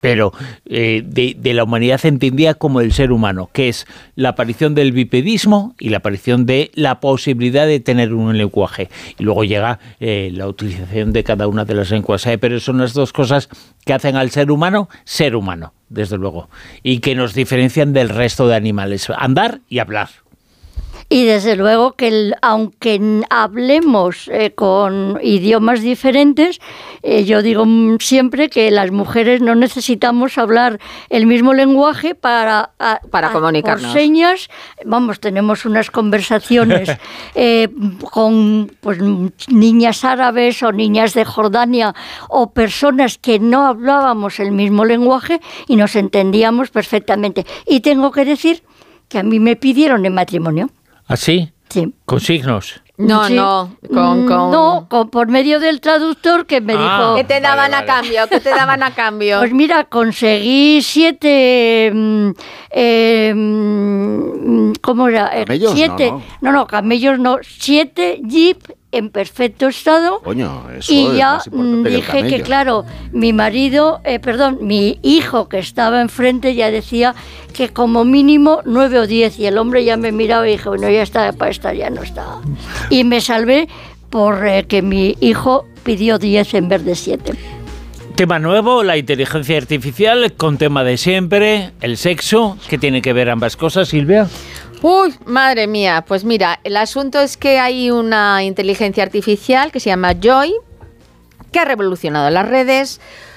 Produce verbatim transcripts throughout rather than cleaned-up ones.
pero eh, de, de la humanidad entendida como el ser humano, que es la aparición del bipedismo y la aparición de la posibilidad de tener un lenguaje. Y luego llega eh, la utilización de cada una de las lenguas, ¿eh? Pero son las dos cosas que hacen al ser humano ser humano, desde luego, y que nos diferencian del resto de animales, andar y hablar. Y desde luego que el, aunque hablemos eh, con idiomas diferentes, eh, yo digo siempre que las mujeres no necesitamos hablar el mismo lenguaje para, a, para a, comunicarnos. Por señas, vamos, tenemos unas conversaciones eh, con pues, niñas árabes o niñas de Jordania o personas que no hablábamos el mismo lenguaje y nos entendíamos perfectamente. Y tengo que decir que a mí me pidieron en matrimonio. ¿Así? Sí. ¿Con signos? No, sí. no, con, con... No, con, por medio del traductor que me ah, dijo... ¿Qué te daban vale, a vale. cambio? ¿Qué te daban a cambio? Pues mira, conseguí siete... Eh, ¿Cómo era? ¿Camellos? Siete, no, no. no, no, camellos no. Siete jeep en perfecto estado. Coño, eso y es ya más importante que el dije que, camello. claro, mi marido, eh, perdón, mi hijo que estaba enfrente ya decía que como mínimo nueve o diez, y el hombre ya me miraba y dije, bueno, ya está, para estar ya no está. Y me salvé por eh, que mi hijo pidió diez en vez de siete. Tema nuevo, la inteligencia artificial, con tema de siempre, el sexo. ¿Qué tiene que ver ambas cosas, Silvia? Uy, madre mía, pues mira, el asunto es que hay una inteligencia artificial que se llama Joy, que ha revolucionado las redes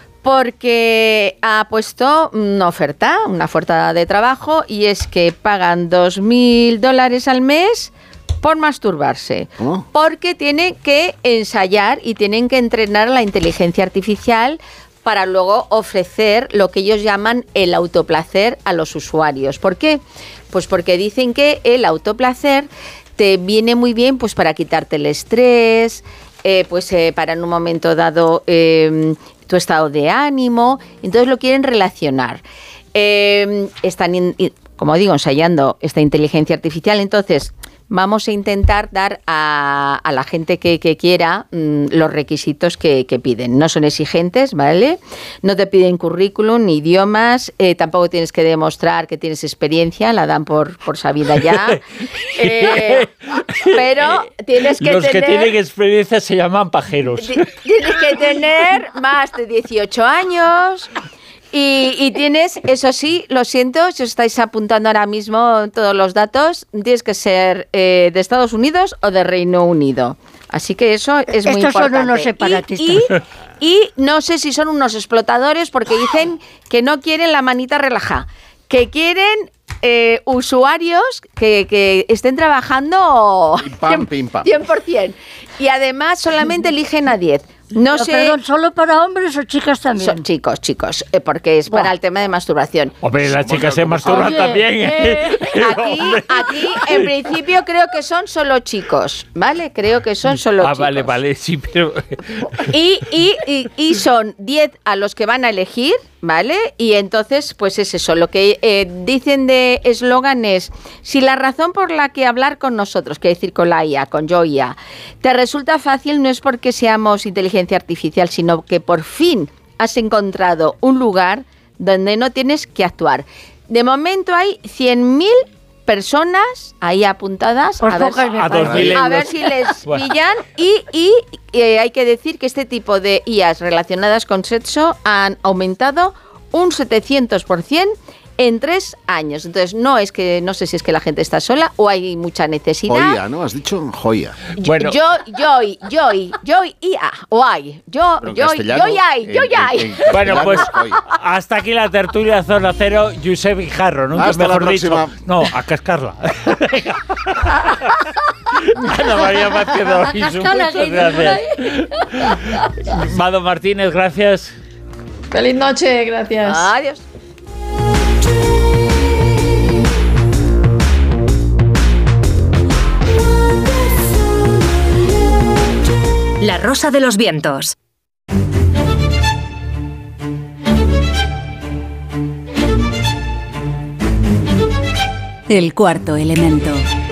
porque ha puesto una oferta, una oferta de trabajo, y es que pagan dos mil dólares al mes por masturbarse. ¿Cómo? Porque tienen que ensayar y tienen que entrenar a la inteligencia artificial para luego ofrecer lo que ellos llaman el autoplacer a los usuarios. ¿Por qué? Pues porque dicen que el autoplacer te viene muy bien pues para quitarte el estrés, eh, pues eh, para en un momento dado eh, tu estado de ánimo. Entonces lo quieren relacionar. Eh, están, in, como digo, ensayando esta inteligencia artificial. Entonces vamos a intentar dar a, a la gente que, que quiera mmm, los requisitos que, que piden. No son exigentes, ¿vale? No te piden currículum ni idiomas, eh, tampoco tienes que demostrar que tienes experiencia, la dan por, por sabida ya. eh, pero tienes que Los tener... que tienen experiencia se llaman pajeros. Tienes que tener más de dieciocho años... Y, y tienes, eso sí, lo siento, si os estáis apuntando ahora mismo todos los datos, tienes que ser eh, de Estados Unidos o de Reino Unido. Así que eso es muy Estos importante. son unos separatistas. Y, y, y no sé si son unos explotadores porque dicen que no quieren la manita relajada, que quieren eh, usuarios que, que estén trabajando Pim, pam, pim, pam. cien por ciento. Y además solamente eligen a diez. No Pero, sé. perdón, ¿solo para hombres o chicas también? Son chicos, chicos, eh, porque es Buah. para el tema de masturbación. Hombre, las chicas se masturban Oye, también. eh, Aquí, aquí, en principio, creo que son solo chicos, ¿vale? Creo que son solo ah, chicos. vale, vale, sí, pero... Y, y, y, y son diez a los que van a elegir, ¿vale? Y entonces, pues es eso. Lo que eh, dicen de eslogan es, si la razón por la que hablar con nosotros, que decir con la I A, con yo I A, te resulta fácil, no es porque seamos inteligencia artificial, sino que por fin has encontrado un lugar donde no tienes que actuar. De momento hay cien mil personas ahí apuntadas Pues a ver, pocas me a dos mil a euros. ver si les Bueno. pillan y, y eh, hay que decir que este tipo de I As relacionadas con sexo han aumentado un setecientos por ciento en tres años. Entonces, no es que, no sé si es que la gente está sola o hay mucha necesidad. Joya, ¿no? Has dicho joya. Bueno. Yo, yo, yo, yo, I A, o hay. Yo, Pero en yo, castellano, yo, hay, yo, en- ya en- hay. en Bueno, castellano pues es joya. hasta aquí la tertulia Zona Cero, Josep Guijarro, nunca Hasta la mejor dicho. próxima. No, a cascarla. Ana María Vázquez, A muchas cascarla, que dice por gracias. Mado Martínez, gracias. Feliz noche, gracias. Adiós. La Rosa de los Vientos. El cuarto elemento.